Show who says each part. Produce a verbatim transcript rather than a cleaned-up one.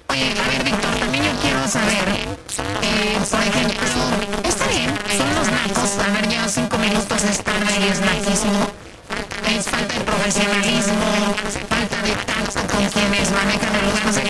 Speaker 1: Oye, a ver, Víctor, también yo quiero saber, eh, por ejemplo, está bien, son los nacos, a ver, ya cinco minutos de estar ahí es naquísimo, es falta de profesionalismo, falta de tacto con quienes manejan el lugar, no sé qué.